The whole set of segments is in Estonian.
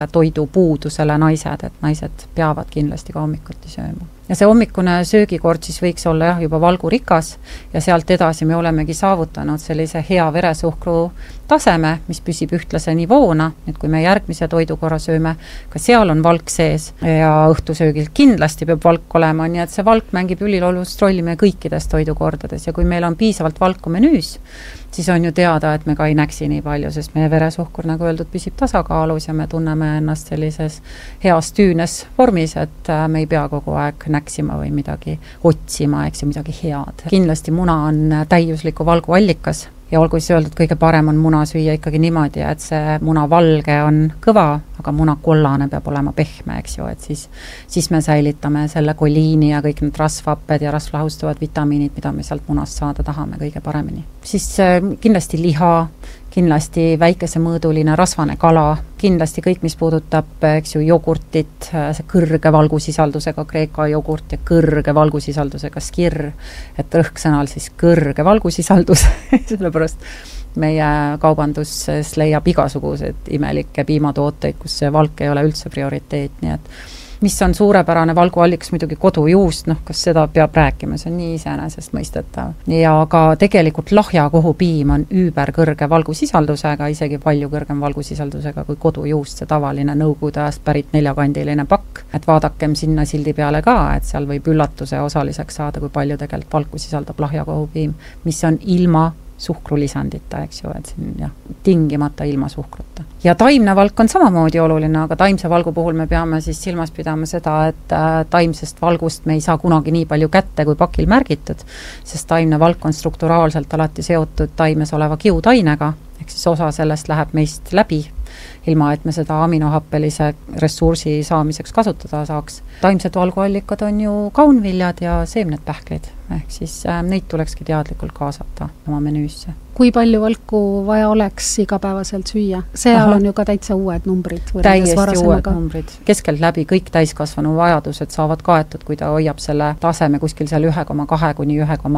toidupuudusele naised, et naised peavad kindlasti ka hommikuti sööma. Ja see hommikune söögikord siis võiks olla juba valgurikas ja sealt edasi me olemegi saavutanud sellise hea veresuhkru taseme, mis püsib ühtlase nivoona, et kui me järgmise toidukorra sööme, ka seal on valk sees ja õhtusöögil kindlasti peab valk olema, nii et see valk mängib ülilolust rolli meie kõikides toidukordades ja kui meil on piisavalt valku menüüs, siis on ju teada, et me ka ei näksi nii palju, sest meie veresuhkur, nagu öeldud, püsib tasakaalus ja me tunneme ennast sellises heas tüünes vormis, et me ei pea kogu aeg näksima või midagi otsima, eks ju, midagi head. Kindlasti muna on täiusliku valgu allikas ja olgu siis öeldud, kõige parem on muna süüa ikkagi niimoodi, et see muna valge on kõva, aga muna kollane peab olema pehme, eks ju, et siis me säilitame selle koliini ja kõik need rasvhapped ja rasvlahustavad vitamiinid, mida me sealt munast saada tahame kõige paremini. Siis kindlasti liha, kindlasti väikesemõõduline rasvane kala, kindlasti kõik, mis puudutab, eks ju, jogurtit, see kõrge valgusisaldusega Kreeka jogurt ja kõrge valgusisaldusega skir, et rõhksõnal siis kõrge valgusisaldus, sellepärast meie kaubanduses leiab igasuguseid imelikke piimatooteid, kus see valk ei ole üldse prioriteet, nii et mis on suurepärane valguallikas muidugi kodujuust, kas seda peab rääkima, see on nii iseenesest mõistetav. Ja ka tegelikult lahjakohupiim on üüberkõrge valgusisaldusega, isegi palju kõrgem valgusisaldusega kui kodujuust, see tavaline nõukogude ajast pärit 4-kandiline pakk. Et vaadakem sinna sildi peale ka, et seal võib üllatuse osaliseks saada, kui palju tegelikult valku sisaldab lahjakohupiim, mis on ilma suhkrulisandita, eks ju, et siin tingimata ilma suhkruta. Ja taimne valk on samamoodi oluline, aga taimse valgu puhul me peame siis silmas pidama seda, et taimsest valgust me ei saa kunagi nii palju kätte kui pakil märgitud, sest taimne valk on strukturaalselt alati seotud taimes oleva kiudainega, ehk siis osa sellest läheb meist läbi, ilma et me seda aminohappelise ressursi saamiseks kasutada saaks. Taimsed valguallikad on ju kaunviljad ja seemned pähklid, ehk siis neid tulekski teadlikult kaasata oma menüüsse. Kui palju valku vaja oleks igapäevaselt süüa? Seal on ju ka täitsa uued numbrid. Täiesti uued numbrid. Keskelt läbi kõik täiskasvanu vajadused saavad kaetud, kui ta hoiab selle taseme kuskil seal 1,2 kuni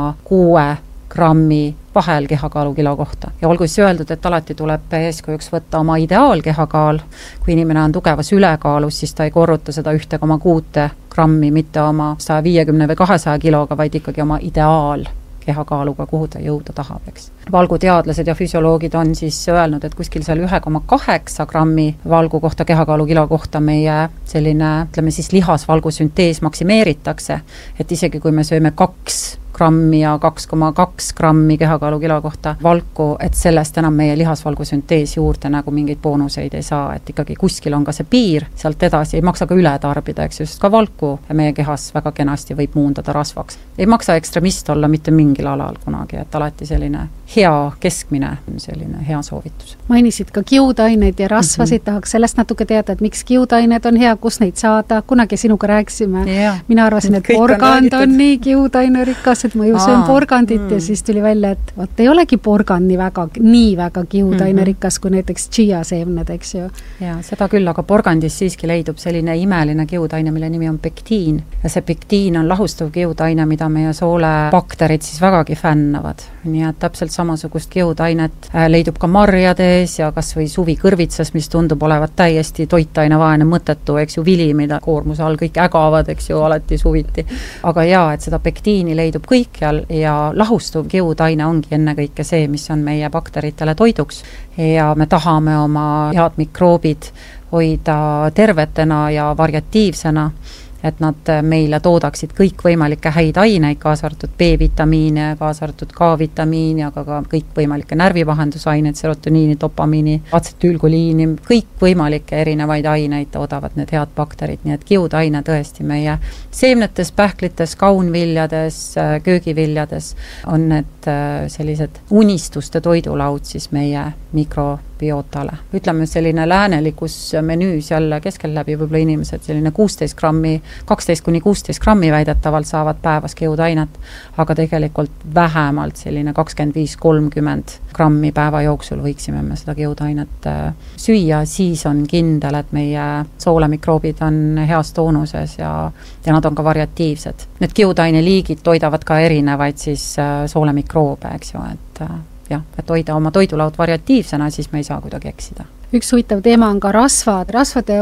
1,6 grammi vahel kehakaalu kilo kohta. Ja olgu siis öeldud, et alati tuleb eeskujuks võtta oma ideaalkehakaal. Kui inimene on tugevas ülekaalus, siis ta ei korruta seda 1,6 grammi, mitte oma 150 või 200 kiloga, vaid ikkagi oma ideaal kehakaaluga, kuhu ta jõuda tahab, eks. Valguteadlased ja füsioloogid on siis öelnud, et kuskil seal 1,8 grammi valgu kohta, kehakaalu kilo kohta meie selline, ütleme siis lihasvalgusüntees maksimeeritakse, et isegi kui me sööme 2 grammi ja 2,2 grammi kehakaalu kilo kohta valku, et sellest enam meie lihasvalgusüntees juurde nagu mingeid boonuseid ei saa, et ikkagi kuskil on ka see piir, sealt edasi ei maksa ka üle tarbida, eks just ka valku meie kehas väga kenasti võib muundada rasvaks. Ei maksa ekstremist olla mitte mingil alal kunagi, et alati selline hea keskmine, selline hea soovitus. Mainisid ka kiudaineid ja rasvasid, tahaks sellest natuke teada, et miks kiudained on hea, kus neid saada, kunagi sinuga rääkisime. Mina arvasin, et porgand on nii kiudainerikas, et ma ju söön porgandit ja siis tuli välja, et vaat ei olegi porgand nii väga kiudainerikas kui näiteks chia-seemned, eks ju. Ja seda küll, aga porgandis siiski leidub selline imeline kiudaine, mille nimi on pektiin. Ja see pektiin on lahustav kiudaine, mida meie soolebakterid siis vägagi fännavad. Nii et täpselt samasugust kiudainet leidub ka marjades ja kas või suvi kõrvitsas, mis tundub olevat täiesti toitainevaene mõttetu, eks ju, vili, mida koormuse all kõik ägavad, eks ju, alati suviti. Aga et seda pektiini leidub kõikjal ja lahustuv kiudaine ongi ennekõike see, mis on meie bakteritele toiduks ja me tahame oma head mikroobid hoida tervetena ja variatiivsena, et nad meile toodaksid kõikvõimalikke häid aineid, kaasa arvatud B-vitamiine, kaasa arvatud K-vitamiini, aga ka kõikvõimalikke närvivahendusaineid, serotoniini, dopamiini, atsetüülkoliini, kõikvõimalikke erinevaid aineid toodavad need head bakterid, nii et kiudaine tõesti meie seemnetes, pähklites, kaunviljades, köögiviljades on need sellised unistuste toidulaud siis meie mikrobiotale. Ütleme selline läänelikus menüüs jälle keskel läbi võib-olla inimesed selline 12 kuni 16 grammi väidetavalt saavad päevas kiudainet, aga tegelikult vähemalt selline 25-30 grammi päeva jooksul võiksime me seda kiudainet süüa, siis on kindel, et meie soolemikroobid on heas toonuses ja nad on ka variatiivsed. Need kiudaine liigid toidavad ka erinevaid siis soolemikroobе, eks ju, et hoida oma toidulaud variatiivsena, siis me ei saa kuidagi eksida. üks huvitav teema on ka rasvad. Rasvade